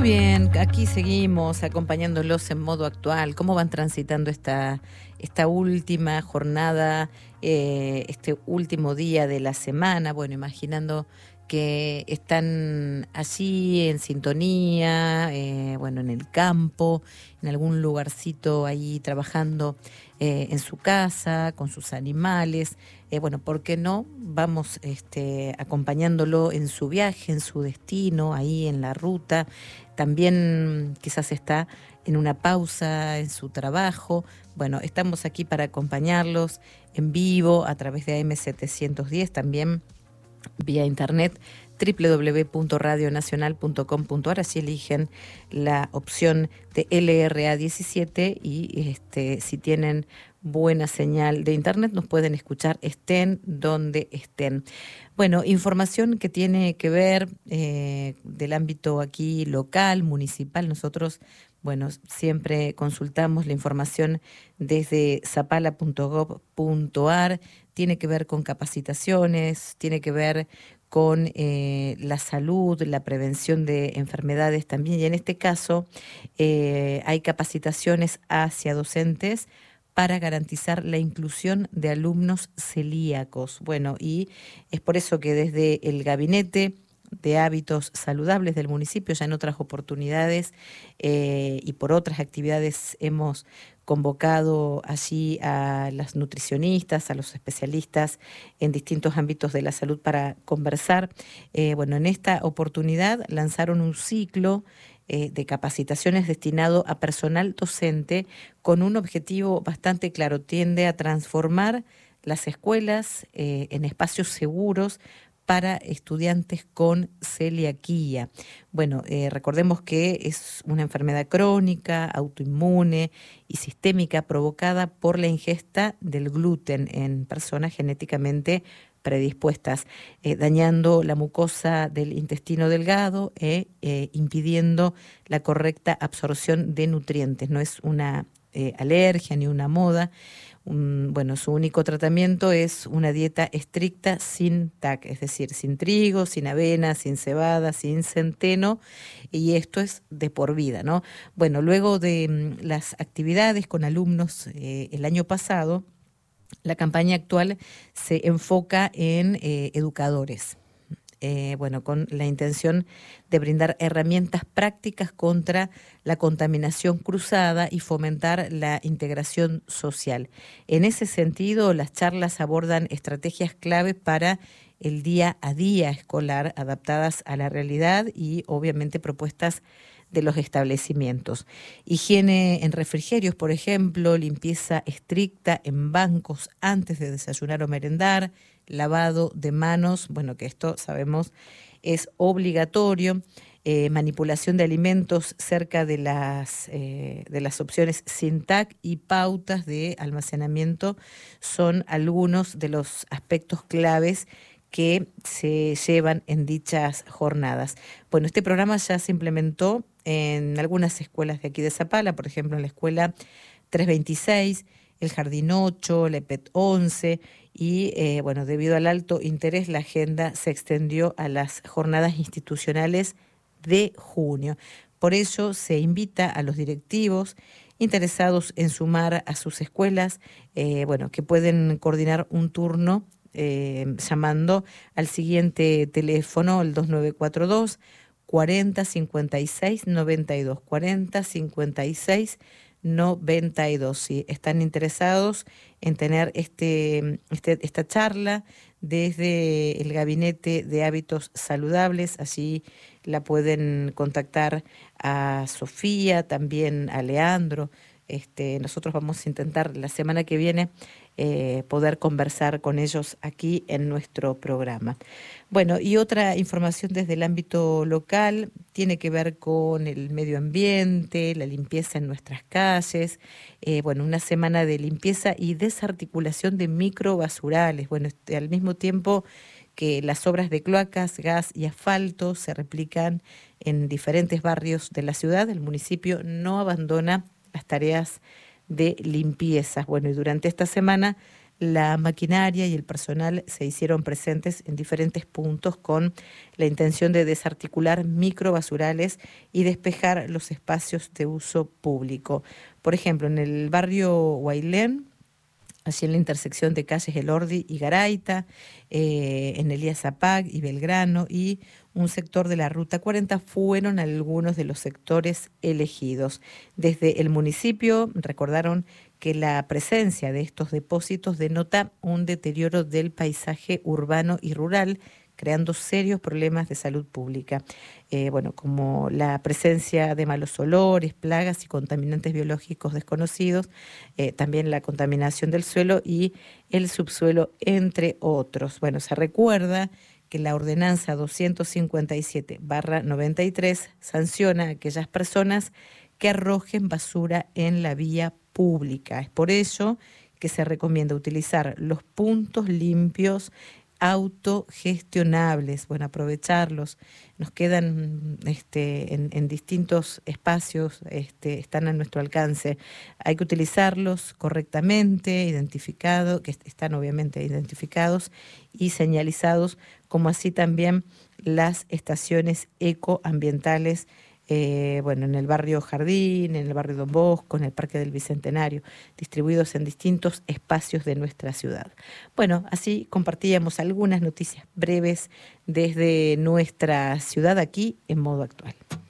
Muy bien, aquí seguimos acompañándolos en modo actual. ¿Cómo van transitando esta última jornada, este último día de la semana? Bueno, imaginando que están allí en sintonía, bueno, en el campo, en algún lugarcito ahí trabajando en su casa, con sus animales. Bueno, ¿por qué no? Vamos acompañándolo en su viaje, en su destino, ahí en la ruta. También quizás está en una pausa en su trabajo. Bueno, estamos aquí para acompañarlos en vivo a través de AM710, también vía internet www.radionacional.com.ar. Así eligen la opción de LRA17 y si tienen buena señal de internet nos pueden escuchar estén donde estén. Bueno, información que tiene que ver del ámbito aquí local, municipal. Nosotros, bueno, siempre consultamos la información desde zapala.gov.ar. Tiene que ver con capacitaciones, tiene que ver con la salud, la prevención de enfermedades también. Y en este caso hay capacitaciones hacia docentes para garantizar la inclusión de alumnos celíacos. Bueno, y es por eso que desde el Gabinete de Hábitos Saludables del municipio, ya en otras oportunidades y por otras actividades hemos convocado allí a las nutricionistas, a los especialistas en distintos ámbitos de la salud para conversar. Bueno, en esta oportunidad lanzaron un ciclo de capacitaciones destinado a personal docente con un objetivo bastante claro: tiende a transformar las escuelas en espacios seguros para estudiantes con celiaquía. Bueno, recordemos que es una enfermedad crónica, autoinmune y sistémica provocada por la ingesta del gluten en personas genéticamente predispuestas, dañando la mucosa del intestino delgado e impidiendo la correcta absorción de nutrientes. No es una alergia ni una moda. Bueno, su único tratamiento es una dieta estricta sin TAC, es decir, sin trigo, sin avena, sin cebada, sin centeno, y esto es de por vida, ¿no? Bueno, luego de las actividades con alumnos el año pasado, la campaña actual se enfoca en educadores. Bueno, con la intención de brindar herramientas prácticas contra la contaminación cruzada y fomentar la integración social. En ese sentido, las charlas abordan estrategias clave para el día a día escolar adaptadas a la realidad y obviamente propuestas de los establecimientos. Higiene en refrigerios, por ejemplo, limpieza estricta en bancos antes de desayunar o merendar, lavado de manos, bueno, que esto sabemos es obligatorio, manipulación de alimentos cerca de las opciones sin TAC y pautas de almacenamiento son algunos de los aspectos claves que se llevan en dichas jornadas. Bueno, este programa ya se implementó en algunas escuelas de aquí de Zapala, por ejemplo, en la escuela 326, el Jardín 8, la EPET 11, y bueno, debido al alto interés, la agenda se extendió a las jornadas institucionales de junio. Por ello, se invita a los directivos interesados en sumar a sus escuelas, bueno, que pueden coordinar un turno llamando al siguiente teléfono, el 2942 40 56 92, 40 56 92. Si están interesados en tener esta charla desde el Gabinete de Hábitos Saludables, allí la pueden contactar a Sofía, también a Leandro. Nosotros vamos a intentar la semana que viene poder conversar con ellos aquí en nuestro programa. Bueno, y otra información desde el ámbito local tiene que ver con el medio ambiente, la limpieza en nuestras calles, bueno, una semana de limpieza y desarticulación de microbasurales. Bueno, al mismo tiempo que las obras de cloacas, gas y asfalto se replican en diferentes barrios de la ciudad, el municipio no abandona las tareas de limpieza. Bueno, y durante esta semana la maquinaria y el personal se hicieron presentes en diferentes puntos con la intención de desarticular microbasurales y despejar los espacios de uso público. Por ejemplo, en el barrio Guailén, allí en la intersección de calles Elordi y Garaita, en Elías Zapag y Belgrano, y un sector de la Ruta 40 fueron algunos de los sectores elegidos. Desde el municipio recordaron que la presencia de estos depósitos denota un deterioro del paisaje urbano y rural, creando serios problemas de salud pública, como la presencia de malos olores, plagas y contaminantes biológicos desconocidos, también la contaminación del suelo y el subsuelo, entre otros. Bueno, se recuerda que la ordenanza 257/93 sanciona a aquellas personas que arrojen basura en la vía pública. Es por ello que se recomienda utilizar los puntos limpios autogestionables, aprovecharlos. Nos quedan en distintos espacios, están a nuestro alcance. Hay que utilizarlos correctamente, que están obviamente identificados y señalizados, como así también las estaciones ecoambientales, en el barrio Jardín, en el barrio Don Bosco, en el Parque del Bicentenario, distribuidos en distintos espacios de nuestra ciudad. Bueno, así compartíamos algunas noticias breves desde nuestra ciudad aquí en Modo Actual.